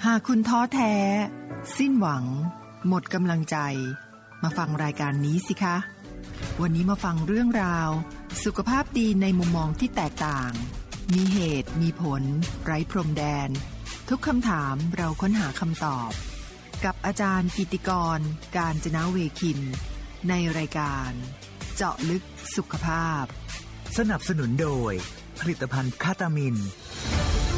หากคุณท้อแท้สิ้นหวังหมดกำลังใจมาฟังรายการนี้สิคะวันนี้มาฟังเรื่องราวสุขภาพดีในมุมมองที่แตกต่างมีเหตุมีผลไร้พรมแดนทุกคำถามเราค้นหาคำตอบกับอาจารย์กิติกร กาญจนเวคินในรายการเจาะลึกสุขภาพสนับสนุนโดยผลิตภัณฑ์คาตามิน